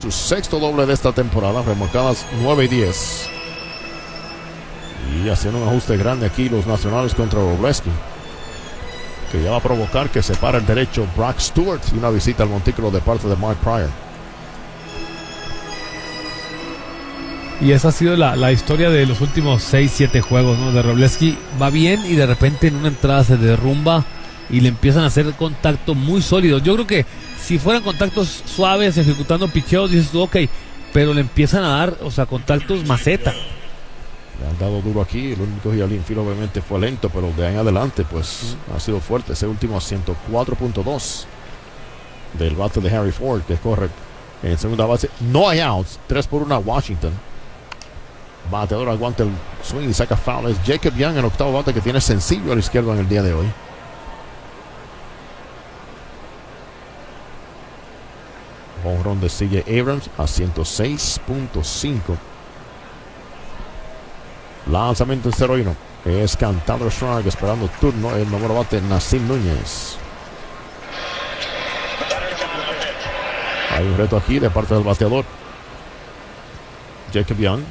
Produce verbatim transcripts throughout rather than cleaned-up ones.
su sexto doble de esta temporada, remolcadas nueve y diez. Y haciendo un ajuste grande aquí los nacionales contra Wroblewski, que ya va a provocar que se para el derecho Brock Stewart y una visita al montículo de parte de Mark Pryor. Y esa ha sido la, la historia de los últimos seis siete juegos, ¿no? De Wroblewski. Va bien y de repente en una entrada se derrumba y le empiezan a hacer contacto muy sólidos. Yo creo que si fueran contactos suaves, ejecutando picheos, dices tú, ok, pero le empiezan a dar, o sea, contactos maceta. Le han dado duro aquí. El único día al infield obviamente fue lento, pero de ahí en adelante pues mm. ha sido fuerte. Ese último a ciento cuatro punto dos del bate de Harry Ford, que corre en segunda base. No hay outs, tres por uno a Washington. Bateador aguanta el swing y saca foul. Es Jacob Young, el octavo bate, que tiene sencillo a la izquierda en el día de hoy. Honrón de C J Abrams a ciento seis punto cinco. Lanzamiento en cero y uno. Es cantando strike, esperando turno el número bate Nassim Núñez. Hay un reto aquí de parte del bateador Jacob Young.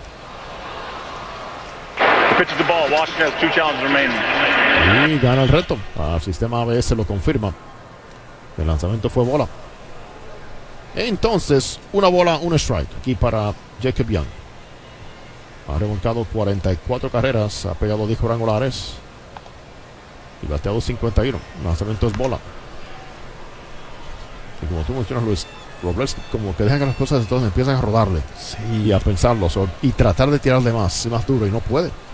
Y gana el reto. El sistema A B S lo confirma. El lanzamiento fue bola. Entonces, una bola, un strike aquí para Jacob Young. Ha revolcado cuarenta y cuatro carreras, ha pegado diez cuadrangulares y bateado cincuenta y uno. El lanzamiento es bola. Y como tú mencionas, Luis, Wroblewski como que dejan que las cosas entonces empiezan a rodarle, sí, y a pensarlo, so, y tratar de tirarle más, más duro, y no puede.